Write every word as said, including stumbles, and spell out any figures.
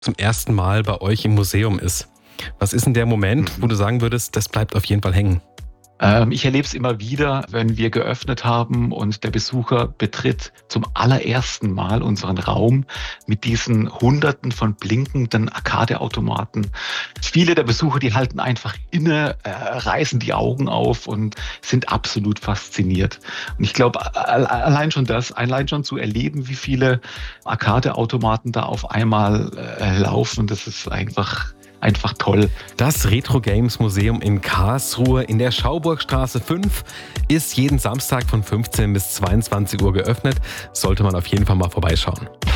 zum ersten Mal bei euch im Museum ist. Was ist denn der Moment, wo du sagen würdest, das bleibt auf jeden Fall hängen? Ähm, ich erlebe es immer wieder, wenn wir geöffnet haben und der Besucher betritt zum allerersten Mal unseren Raum mit diesen Hunderten von blinkenden Arcade-Automaten. Viele der Besucher, die halten einfach inne, äh, reißen die Augen auf und sind absolut fasziniert. Und ich glaube, allein schon das, allein schon zu erleben, wie viele Arcade-Automaten da auf einmal äh, laufen, das ist einfach... Einfach toll. Das Retro Games Museum in Karlsruhe in der Schauburgstraße fünf ist jeden Samstag von fünfzehn bis zweiundzwanzig Uhr geöffnet. Sollte man auf jeden Fall mal vorbeischauen.